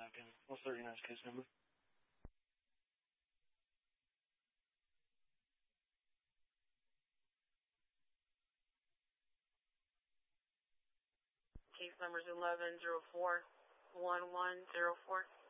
again. What's 39's case number? Case number is 11041104.